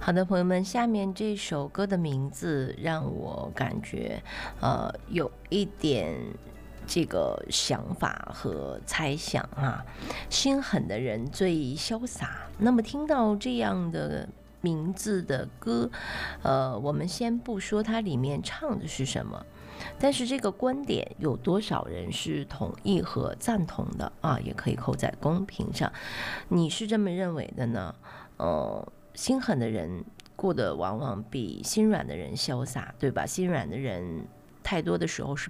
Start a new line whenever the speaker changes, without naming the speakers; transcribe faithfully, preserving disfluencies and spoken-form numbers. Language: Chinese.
好的，朋友们，下面这首歌的名字让我感觉，呃，有一点这个想法和猜想啊。心狠的人最潇洒。那么听到这样的名字的歌，呃，我们先不说它里面唱的是什么。但是这个观点有多少人是同意和赞同的啊？也可以扣在公屏上。你是这么认为的呢？呃，心狠的人过得往往比心软的人潇洒，对吧？心软的人太多的时候是